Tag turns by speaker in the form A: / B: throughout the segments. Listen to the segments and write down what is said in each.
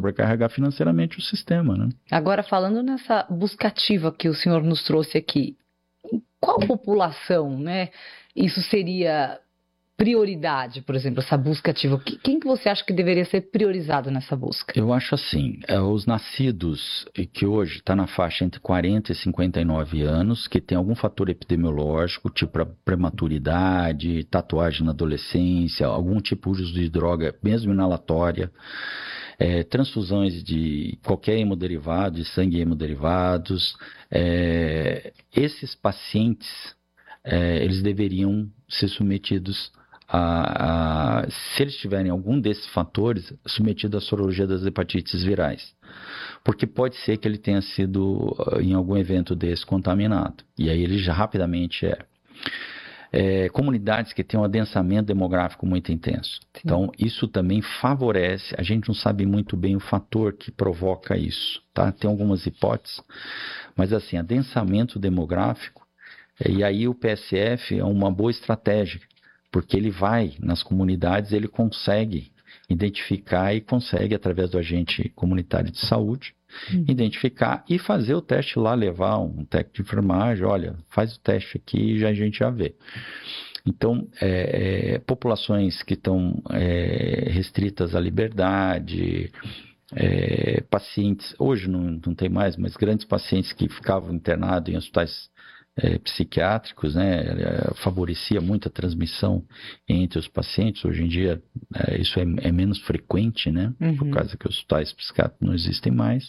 A: sobrecarregar financeiramente o sistema, né?
B: Agora, falando nessa busca ativa que o senhor nos trouxe aqui, qual população, né, isso seria prioridade, por exemplo, essa busca ativa? Quem que você acha que deveria ser priorizado nessa busca?
A: Eu acho assim, os nascidos que hoje está na faixa entre 40 e 59 anos, que tem algum fator epidemiológico, tipo a prematuridade, tatuagem na adolescência, algum tipo de uso de droga, mesmo inalatória, transfusões de qualquer hemoderivado, de sangue e hemoderivados, esses pacientes, eles deveriam ser submetidos se eles tiverem algum desses fatores, submetido à sorologia das hepatites virais. Porque pode ser que ele tenha sido, em algum evento desse, contaminado. E aí ele já rapidamente comunidades que têm um adensamento demográfico muito intenso. Sim. Então, isso também favorece, a gente não sabe muito bem o fator que provoca isso, tá? Tem algumas hipóteses, mas assim, adensamento demográfico, e aí o PSF é uma boa estratégia, porque ele vai nas comunidades, ele consegue identificar e consegue, através do agente comunitário de saúde, identificar e fazer o teste lá, levar um técnico de enfermagem, olha, faz o teste aqui e a gente já vê. Então, populações que estão restritas à liberdade, pacientes, hoje não tem mais, mas grandes pacientes que ficavam internados em hospitais psiquiátricos, né, favorecia muito a transmissão entre os pacientes. Hoje em dia isso é menos frequente, né, por causa que os hospitais psiquiátricos não existem mais.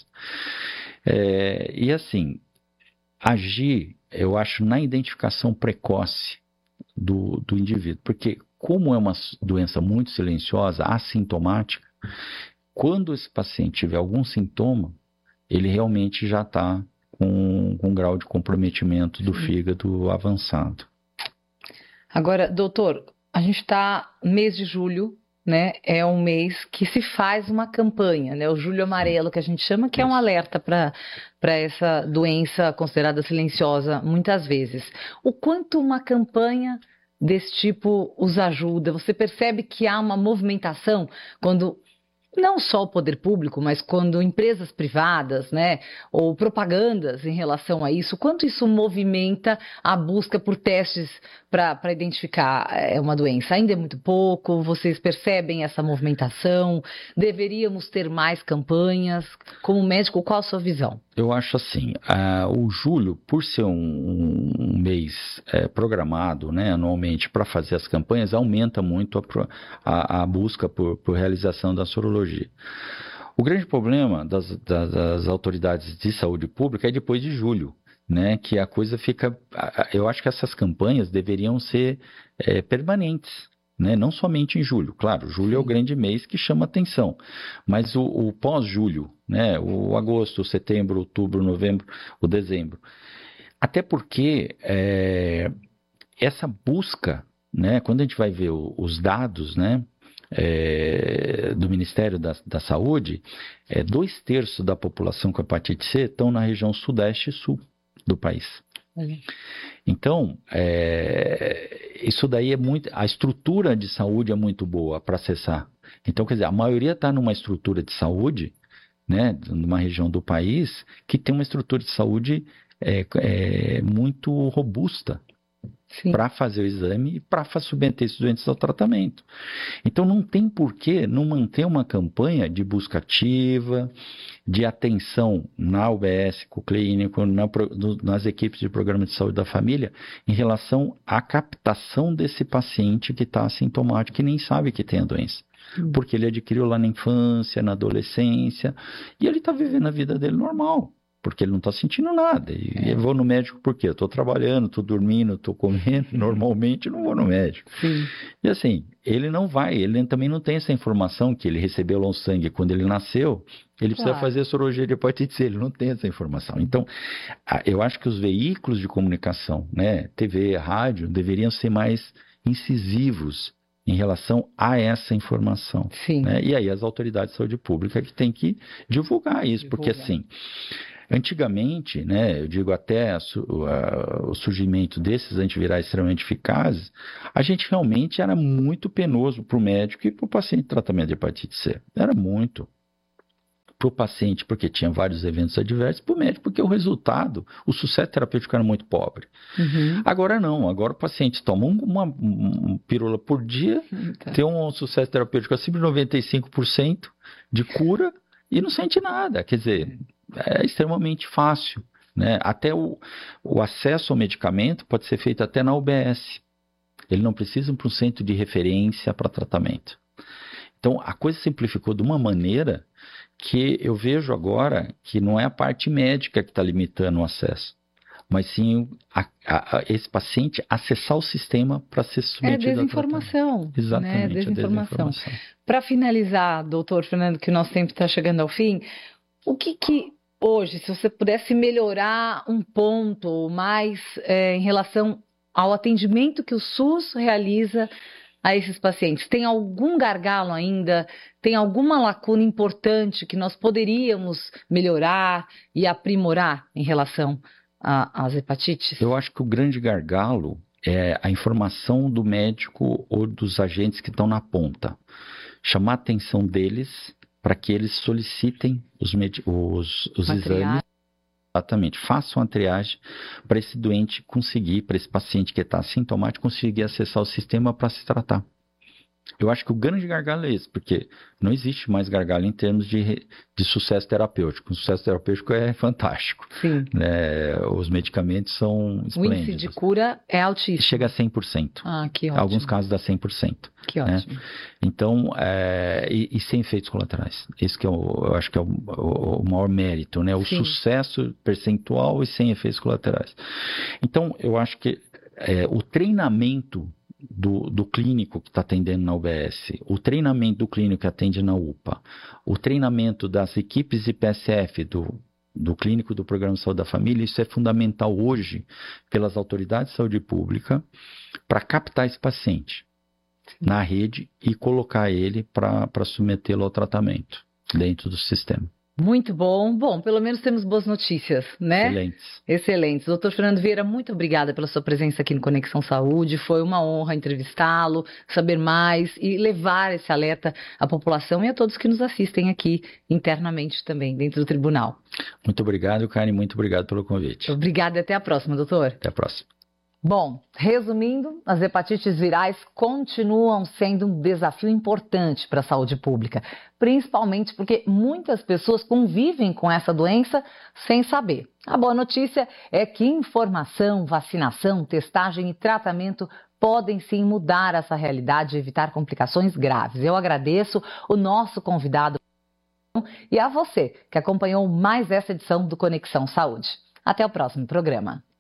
A: E assim, agir, eu acho, na identificação precoce do indivíduo, porque como é uma doença muito silenciosa, assintomática, quando esse paciente tiver algum sintoma, ele realmente já está com um grau de comprometimento do fígado avançado.
B: Agora, doutor, a gente está mês de julho, né? É um mês que se faz uma campanha, né? O Julho Amarelo, que a gente chama, que é um alerta para essa doença considerada silenciosa, muitas vezes. O quanto uma campanha desse tipo os ajuda? Você percebe que há uma movimentação quando não só o poder público, mas quando empresas privadas, né, ou propagandas em relação a isso, quanto isso movimenta a busca por testes para identificar uma doença? Ainda é muito pouco? Vocês percebem essa movimentação? Deveríamos ter mais campanhas? Como médico, qual a sua visão?
A: Eu acho assim, o julho, por ser um mês programado, né, anualmente para fazer as campanhas, aumenta muito a busca por realização da sorologia. O grande problema das autoridades de saúde pública é depois de julho, né, que a coisa fica... Eu acho que essas campanhas deveriam ser permanentes, né, não somente em julho. Claro, julho é o grande mês que chama atenção, mas o pós-julho, né, o agosto, o setembro, outubro, novembro, o dezembro. Até porque essa busca, né, quando a gente vai ver os dados, né, do Ministério da Saúde, 2/3 da população com hepatite C estão na região sudeste e sul do país. Então, isso daí é muito... A estrutura de saúde é muito boa para acessar. Então, quer dizer, a maioria está numa estrutura de saúde, né, numa região do país que tem uma estrutura de saúde muito robusta para fazer o exame e para submeter esses doentes ao tratamento. Então não tem porquê não manter uma campanha de busca ativa, de atenção na UBS, com o clínico, nas equipes de programa de saúde da família, em relação à captação desse paciente que está assintomático, que nem sabe que tem a doença. Porque ele adquiriu lá na infância, na adolescência, e ele está vivendo a vida dele normal. Porque ele não está sentindo nada. E eu vou no médico por quê? Eu estou trabalhando, estou dormindo, estou comendo, normalmente não vou no médico.
B: Sim.
A: E assim, ele não vai, ele também não tem essa informação que ele recebeu lá o sangue quando ele nasceu, ele precisa fazer a sorologia de hepatite C, ele não tem essa informação. Então, eu acho que os veículos de comunicação, né, TV, rádio, deveriam ser mais incisivos em relação a essa informação.
B: Sim.
A: Né? E aí as autoridades de saúde pública que têm que divulgar isso, porque assim... Antigamente, né, eu digo até o surgimento desses antivirais extremamente eficazes, a gente realmente era muito penoso para o médico e para o paciente de tratamento de hepatite C. Era muito. para o paciente porque tinha vários eventos adversos, para o médico porque o resultado, o sucesso terapêutico era muito pobre. Agora não, agora o paciente toma uma pílula por dia, tem um sucesso terapêutico acima de 95% de cura e não sente nada. Quer dizer, é extremamente fácil, né? Até o acesso ao medicamento pode ser feito até na UBS. Ele não precisa ir para um centro de referência para tratamento. Então, a coisa simplificou de uma maneira que eu vejo agora que não é a parte médica que está limitando o acesso, mas sim esse paciente acessar o sistema para ser submetido a
B: desinformação.
A: Exatamente,
B: né? Desinformação. Para finalizar, doutor Fernando, que o nosso tempo está chegando ao fim, o que hoje, se você pudesse melhorar um ponto mais em relação ao atendimento que o SUS realiza a esses pacientes, tem algum gargalo ainda? Tem alguma lacuna importante que nós poderíamos melhorar e aprimorar em relação às hepatites?
A: Eu acho que o grande gargalo é a informação do médico ou dos agentes que estão na ponta. Chamar a atenção deles para que eles solicitem os exames. Exatamente, façam a triagem para esse doente conseguir, para esse paciente que está assintomático, conseguir acessar o sistema para se tratar. Eu acho que o grande gargalo é esse, porque não existe mais gargalo em termos de sucesso terapêutico. O sucesso terapêutico é fantástico.
B: Sim.
A: Os medicamentos são esplêndidos.
B: O índice de cura é altíssimo.
A: Chega a 100%.
B: Que ótimo.
A: Em alguns casos dá 100%.
B: Que ótimo.
A: Então, e sem efeitos colaterais. Isso que eu acho que é o maior mérito, né? O sucesso percentual e sem efeitos colaterais. Então, eu acho que o treinamento do clínico que está atendendo na UBS, o treinamento do clínico que atende na UPA, o treinamento das equipes de PSF, do clínico do Programa de Saúde da Família, isso é fundamental hoje pelas autoridades de saúde pública para captar esse paciente na rede e colocar ele para submetê-lo ao tratamento dentro do sistema.
B: Muito bom. Bom, pelo menos temos boas notícias, né? Excelentes. Doutor Fernando Vieira, muito obrigada pela sua presença aqui no Conexão Saúde. Foi uma honra entrevistá-lo, saber mais e levar esse alerta à população e a todos que nos assistem aqui internamente também, dentro do tribunal.
A: Muito obrigado, Karen. Muito obrigado pelo convite.
B: Obrigada e até a próxima, doutor.
A: Até a próxima.
B: Bom, resumindo, as hepatites virais continuam sendo um desafio importante para a saúde pública, principalmente porque muitas pessoas convivem com essa doença sem saber. A boa notícia é que informação, vacinação, testagem e tratamento podem sim mudar essa realidade e evitar complicações graves. Eu agradeço o nosso convidado e a você que acompanhou mais essa edição do Conexão Saúde. Até o próximo programa.